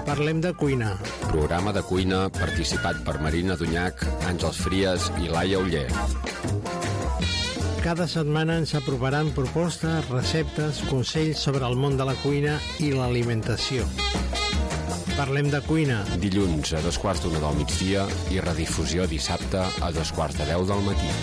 Parlem de cuina. Programa de cuina participat per Marina Dunyac, Àngels Fries i Laia Oller. Cada setmana ens aprovaran propostes, receptes, consells sobre el món de la cuina i l'alimentació. Parlem de cuina. Dilluns a 2:15 del migdia i redifusió dissabte a 2:10 del matí.